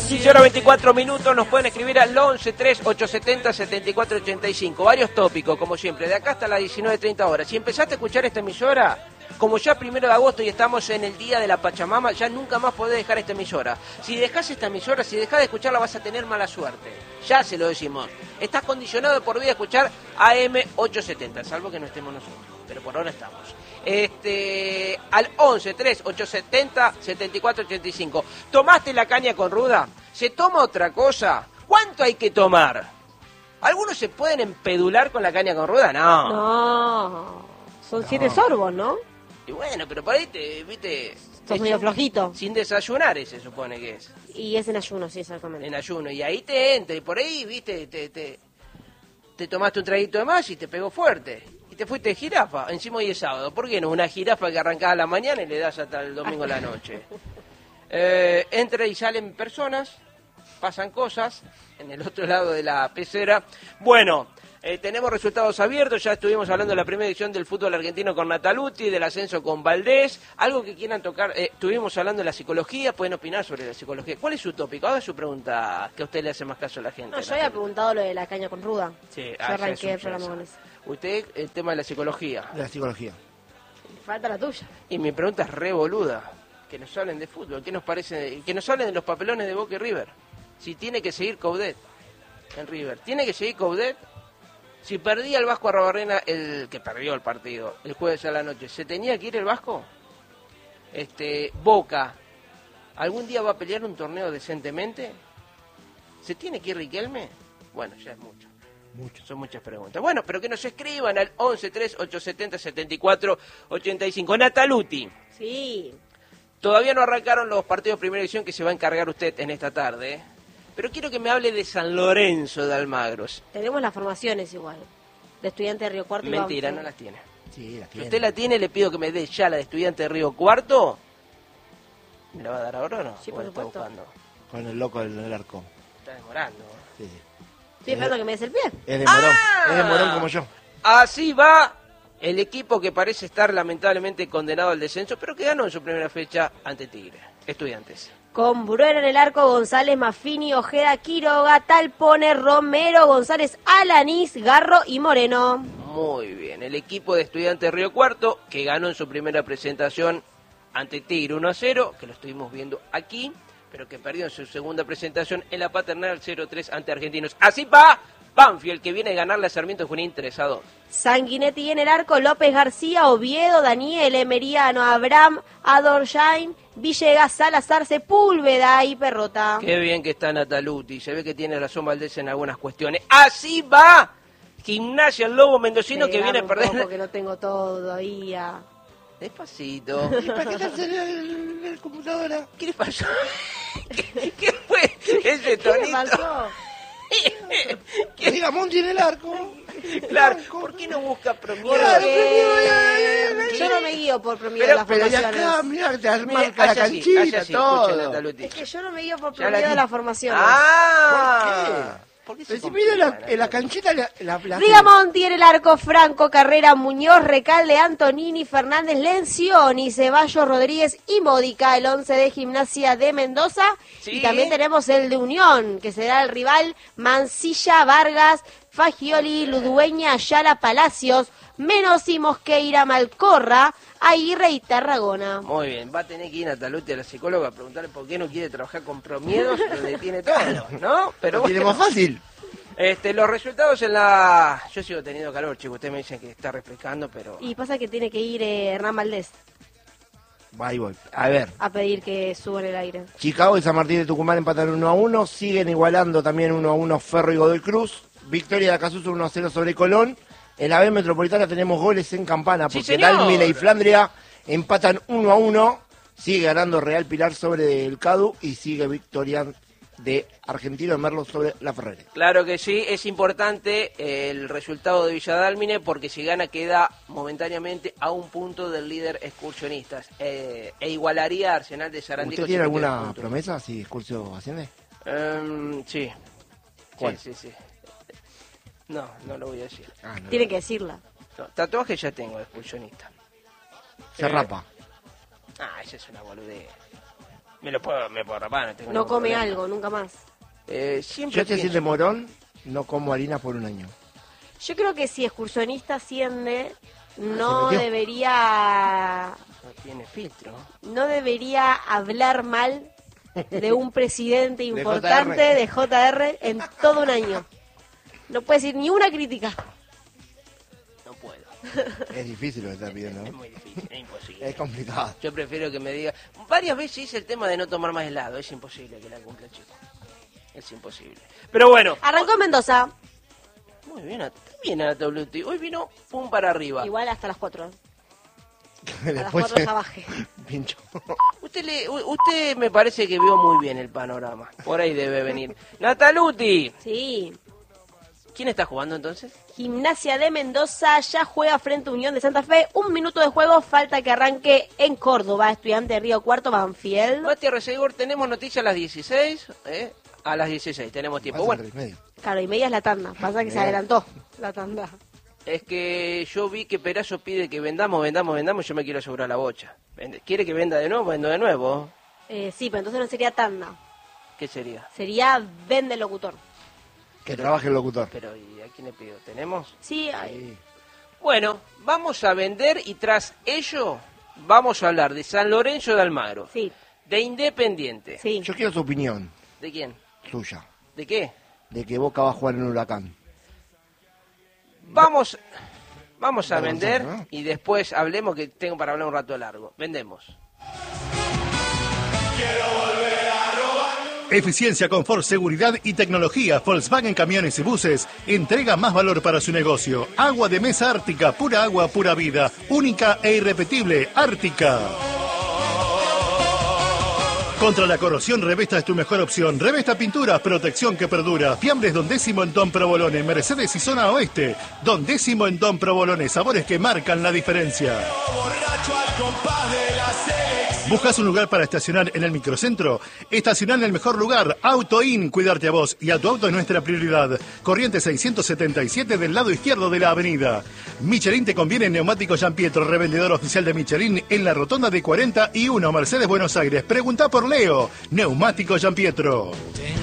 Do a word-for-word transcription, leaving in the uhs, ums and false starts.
quince horas veinticuatro minutos, nos pueden escribir al once tres ocho setenta setenta y cuatro ochenta y cinco. Varios tópicos, como siempre, de acá hasta las diecinueve treinta horas. Si empezaste a escuchar esta emisora, como ya primero de agosto y estamos en el día de la Pachamama, ya nunca más podés dejar esta emisora. Si dejás esta emisora, si dejás de escucharla, vas a tener mala suerte. Ya se lo decimos. Estás condicionado de por vida a escuchar A M ochocientos setenta, salvo que no estemos nosotros. Pero por ahora estamos. Este, al once tres ocho setenta setenta y cuatro ochenta y cinco. ¿Tomaste la caña con ruda? ¿Se toma otra cosa? ¿Cuánto hay que tomar? ¿Algunos se pueden empedular con la caña con ruda? No. No. Son No. siete sorbos, ¿no? Y bueno, pero por ahí te, viste... Sos es medio sin- flojito. Sin desayunar, se supone que es. Y es en ayuno, sí, exactamente. En ayuno. Y ahí te entra, y por ahí, viste, te, te, te tomaste un traguito de más y te pegó fuerte. Y te fuiste de jirafa. Encima hoy es sábado. ¿Por qué no? Una jirafa que arrancaba a la mañana y le das hasta el domingo a la noche. Eh, entra y salen personas, pasan cosas en el otro lado de la pecera. Bueno, eh, tenemos resultados abiertos. Ya estuvimos hablando de la primera edición del fútbol argentino con Nataluti, del ascenso con Valdés. Algo que quieran tocar. Eh, estuvimos hablando de la psicología. Pueden opinar sobre la psicología. ¿Cuál es su tópico? Haga su pregunta, que a usted le hace más caso a la gente. No, yo había preguntado lo de la caña con ruda. Sí, Yo ah, ya arranqué es un- el programa ya con es- eso. Usted, el tema de la psicología. De la psicología. Falta la tuya. Y mi pregunta es re boluda. Que nos hablen de fútbol. ¿Qué nos parece? Que nos hablen de los papelones de Boca y River. Si tiene que seguir Coudet en River. ¿Tiene que seguir Coudet? Si perdía el Vasco Arrobarrena, el que perdió el partido, el jueves a la noche, ¿se tenía que ir el Vasco? Este, Boca, ¿algún día va a pelear un torneo decentemente? ¿Se tiene que ir Riquelme? Bueno, ya es mucho. Mucho. Son muchas preguntas. Bueno, pero que nos escriban al once tres ocho setenta setenta y cuatro ochenta y cinco. Nataluti, Sí. todavía no arrancaron los partidos de primera división que se va a encargar usted en esta tarde, ¿eh? Pero quiero que me hable de San Lorenzo de Almagros. Tenemos las formaciones igual. De estudiante de Río Cuarto. y Mentira, Banfield. no las tiene. Sí, la Si tiene. usted la tiene, le pido que me dé ya la de estudiante de Río Cuarto. ¿Me la va a dar ahora o no? Sí, ¿O por la está supuesto. buscando? Con el loco del, del arco. Está demorando. Sí, sí. Estoy esperando que me des el pie. Es de morón. ¡Ah! Es de morón como yo. Así va el equipo que parece estar lamentablemente condenado al descenso, pero que ganó en su primera fecha ante Tigre. Estudiantes. Con Bruera en el arco, González, Maffini, Ojeda, Quiroga, Talpone, Romero, González, Alanís, Garro y Moreno. Muy bien, el equipo de Estudiantes de Río Cuarto, que ganó en su primera presentación ante Tigre uno a cero, que lo estuvimos viendo aquí, pero que perdió en su segunda presentación en la Paternal cero tres ante Argentinos. Así va Banfield, que viene a ganarle a Sarmiento Junín tres a dos. Sanguinetti en el arco, López García, Oviedo, Daniel, Emeriano, Abraham, Adorjain, Villegas, Salazar, Sepúlveda y Perrota. Qué bien que está Nataluti, se ve que tiene razón Valdés en algunas cuestiones. Así va Gimnasia el Lobo Mendocino, que Pegame viene a un perder... poco, que no tengo todo todavía. Despacito. ¿Y para qué te hace en la computadora? ¿Qué le pasó? ¿Qué, qué fue ese ¿Qué me tonito? pasó? Que diga Monti en el arco. Claro, ¿por qué no busca Promiedo? Claro, Eh, yo no me guío por promedio de Pero- las Pero ya formaciones. acá, mira, te Mire, marca la hace así, canchita, hace así, todo. escuchen, Nataluti. Es que yo no me guío por Ya la promedio de di- las formaciones. Ah, ¿por qué se Pero si mira complica, la, en la Nataluti? canchita la, la, la Rigamonti en el arco, Franco, Carrera, Muñoz, Recalde, Antonini, Fernández, Lencioni, Ceballos, Rodríguez y Módica, el once de Gimnasia de Mendoza. Sí. Y también tenemos el de Unión, que será el rival Mancilla, Vargas, Fagioli, Ludueña, Ayala, Palacios, Menossi, Mosqueira, Malcorra, Aguirre y Tarragona. Muy bien, va a tener que ir Nataluti a la psicóloga a preguntarle por qué no quiere trabajar con Promiedos, donde tiene todo, ¿no? Pero lo tiene bueno. más fácil. Este, los resultados en la... Yo sigo teniendo calor, chicos, ustedes me dicen que está refrescando, pero... Y pasa que tiene que ir eh, Hernán Valdés Va y voy. A ver. a pedir que suban el aire. Chicago y San Martín de Tucumán empatan uno a uno. Siguen igualando también uno a uno Ferro y Godoy Cruz. Victoria de Acasuso uno a cero sobre Colón. En la B Metropolitana tenemos goles en campana Sí, porque señor. Dálmine y Flandria empatan uno a uno. Sigue ganando Real Pilar sobre el Cadu y sigue victoria de Argentino de Merlo sobre la Ferrere. Claro que sí, es importante eh, el resultado de Villadálmine porque si gana queda momentáneamente a un punto del líder excursionistas eh, e igualaría a Arsenal de Sarandí. ¿Usted con tiene cincuenta y dos alguna puntos. promesa si Excursio asciende? Em, sí. ¿Cuál? Sí, sí, sí. No, no lo voy a decir. Ah, no. Tiene que decirla. No, tatuaje ya tengo de excursionista. Se Eh, rapa. Ah, esa es una boludez. Me lo puedo, me puedo rapar, no tengo No ningún come problema. algo, nunca más. Eh, siempre Yo estoy pienso- haciendo morón, no como harina por un año. Yo creo que si excursionista asciende, no metió. debería No tiene filtro. no debería hablar mal de un presidente J R. importante de J R en todo un año. No puede decir ni una crítica. No puedo. Es difícil lo que está pidiendo, Es ¿no? muy difícil, es imposible. Es complicado. Yo prefiero que me diga... Varias veces hice el tema de no tomar más helado. Es imposible que la cumpla, chico. Es imposible. Pero bueno. Arrancó Mendoza, Muy bien, está bien a W T. Hoy vino pum para arriba. igual hasta las cuatro. A las Después cuatro ya bajé. pincho. Usted, le, u- usted me parece que vio muy bien el panorama. Por ahí debe venir. Nataluti. Sí. ¿Quién está jugando entonces? Gimnasia de Mendoza ya juega frente a Unión de Santa Fe. Un minuto de juego, falta que arranque en Córdoba. Estudiante de Río Cuarto, Banfield. Mati Resegor, tenemos noticias a las dieciséis. ¿eh? A las dieciséis tenemos tiempo. Bueno, Pasa tres y medio. Claro, y media es la tanda. Pasa que se Bien. adelantó la tanda. es que yo vi que Perazo pide que vendamos, vendamos, vendamos. Yo me quiero asegurar la bocha. Vende- ¿Quiere que venda de nuevo? Vendo de nuevo. Eh, sí, pero entonces no sería tanda. ¿Qué sería? Sería vende locutor. Que trabaje el locutor. Pero ¿y a quién le pido? ¿Tenemos? Sí, ay, Sí. Bueno, vamos a vender y tras ello vamos a hablar de San Lorenzo de Almagro, sí, de Independiente. sí. Yo quiero su opinión, ¿De quién? suya, ¿De qué? de que Boca va a jugar en Huracán. Vamos, vamos a Vamos, vender ¿no? y después hablemos, que tengo para hablar un rato largo. Vendemos. Eficiencia, confort, seguridad y tecnología. Volkswagen Camiones y Buses entrega más valor para su negocio. Agua de mesa Ártica, pura agua, pura vida. Única e irrepetible, Ártica. Contra la corrosión, Revesta es tu mejor opción. Revesta Pinturas, protección que perdura. Fiambres Don Décimo en Don Provolone, Mercedes y Zona Oeste. Don Décimo en Don Provolone, sabores que marcan la diferencia. ¿Buscas un lugar para estacionar en el microcentro? Estacionar en el mejor lugar, Auto In, cuidarte a vos y a tu auto es nuestra prioridad. Corriente seiscientos setenta y siete del lado izquierdo de la avenida. Michelin te conviene en Neumáticos Gian Pietro, revendedor oficial de Michelin en la rotonda de cuarenta y uno, Mercedes, Buenos Aires. Pregunta por Leo, Neumáticos Gian Pietro.